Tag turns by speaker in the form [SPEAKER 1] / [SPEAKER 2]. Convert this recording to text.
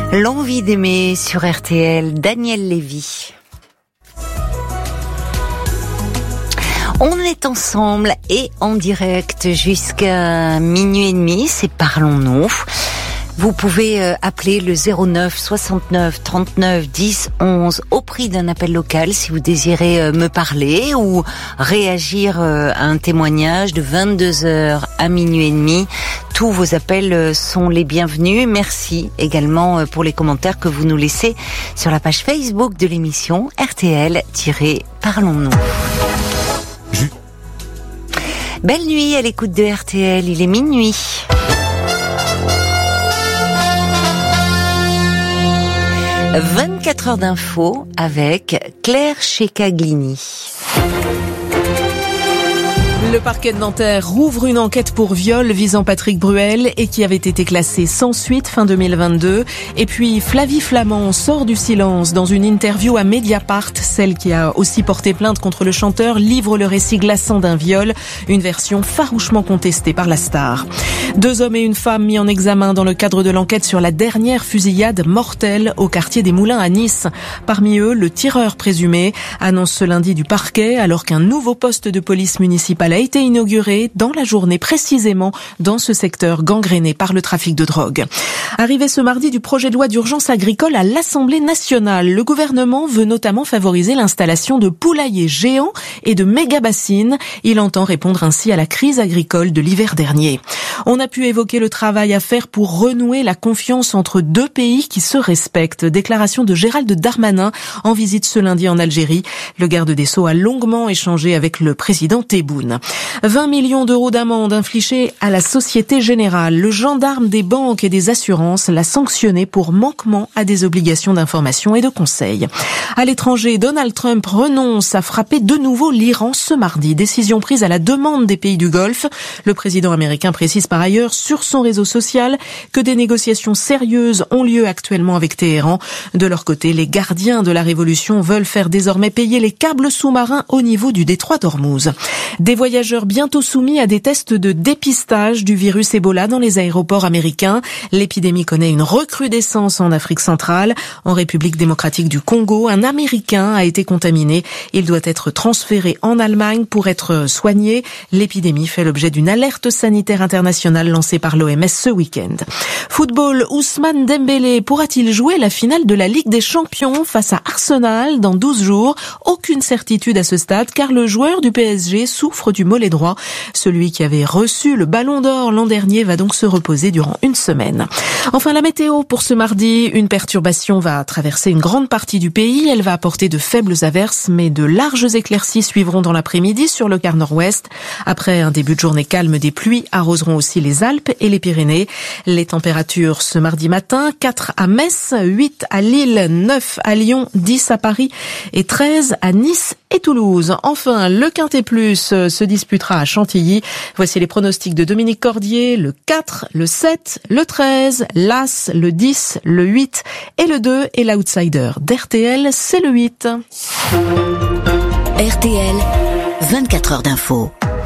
[SPEAKER 1] L'envie d'aimer sur RTL, Daniel Lévy. On est ensemble et en direct jusqu'à minuit et demi, c'est Parlons-nous. Vous pouvez appeler le 09 69 39 10 11 au prix d'un appel local si vous désirez me parler ou réagir à un témoignage de 22h à minuit et demi. Tous vos appels sont les bienvenus. Merci également pour les commentaires que vous nous laissez sur la page Facebook de l'émission RTL-Parlons-nous. Belle nuit à l'écoute de RTL, il est minuit. « 24 heures d'info » avec Claire Checaglini.
[SPEAKER 2] Le parquet de Nanterre rouvre une enquête pour viol visant Patrick Bruel et qui avait été classée sans suite fin 2022. Et puis Flavie Flament sort du silence dans une interview à Mediapart. Celle qui a aussi porté plainte contre le chanteur livre le récit glaçant d'un viol, une version farouchement contestée par la star. 2 hommes et une femme mis en examen dans le cadre de l'enquête sur la dernière fusillade mortelle au quartier des Moulins à Nice. Parmi eux, le tireur présumé, annonce ce lundi du parquet alors qu'un nouveau poste de police municipale a été inauguré dans la journée précisément dans ce secteur gangréné par le trafic de drogue. Arrivé ce mardi du projet de loi d'urgence agricole à l'Assemblée nationale, le gouvernement veut notamment favoriser l'installation de poulaillers géants et de méga-bassines. Il entend répondre ainsi à la crise agricole de l'hiver dernier. On a pu évoquer le travail à faire pour renouer la confiance entre 2 pays qui se respectent. Déclaration de Gérald Darmanin en visite ce lundi en Algérie. Le garde des Sceaux a longuement échangé avec le président Tebboune. 20 millions d'euros d'amende infligée à la Société Générale. Le gendarme des banques et des assurances l'a sanctionné pour manquement à des obligations d'information et de conseil. À l'étranger, Donald Trump renonce à frapper de nouveau l'Iran ce mardi. Décision prise à la demande des pays du Golfe. Le président américain précise par ailleurs sur son réseau social que des négociations sérieuses ont lieu actuellement avec Téhéran. De leur côté, les gardiens de la révolution veulent faire désormais payer les câbles sous-marins au niveau du détroit d'Ormuz. Des voyageurs bientôt soumis à des tests de dépistage du virus Ebola dans les aéroports américains. L'épidémie connaît une recrudescence en Afrique centrale. En République démocratique du Congo, un Américain a été contaminé. Il doit être transféré en Allemagne pour être soigné. L'épidémie fait l'objet d'une alerte sanitaire internationale lancée par l'OMS ce week-end. Football, Ousmane Dembélé pourra-t-il jouer la finale de la Ligue des Champions face à Arsenal dans 12 jours? Aucune certitude à ce stade car le joueur du PSG souffre du mollet droit. Celui qui avait reçu le Ballon d'Or l'an dernier va donc se reposer durant une semaine. Enfin, la météo pour ce mardi. Une perturbation va traverser une grande partie du pays. Elle va apporter de faibles averses, mais de larges éclaircies suivront dans l'après-midi sur le quart nord-ouest. Après un début de journée calme, des pluies arroseront aussi les Alpes et les Pyrénées. Les températures ce mardi matin, 4 à Metz, 8 à Lille, 9 à Lyon, 10 à Paris et 13 à Nice et Toulouse. Enfin, le Quintet Plus se disputera à Chantilly. Voici les pronostics de Dominique Cordier. Le 4, le 7, le 13, l'As, le 10, le 8 et le 2. Et l'outsider d'RTL, c'est le 8.
[SPEAKER 3] RTL, 24 heures d'info.